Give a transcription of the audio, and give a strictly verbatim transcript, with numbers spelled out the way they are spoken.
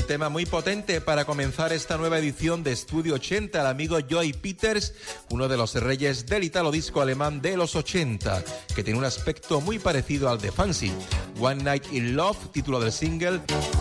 tema muy potente para comenzar esta nueva edición de Estudio ochenta, el amigo Joey Peters, uno de los reyes del italo disco alemán de los ochenta, que tiene un aspecto muy parecido al de Fancy. One Night in Love, título del single,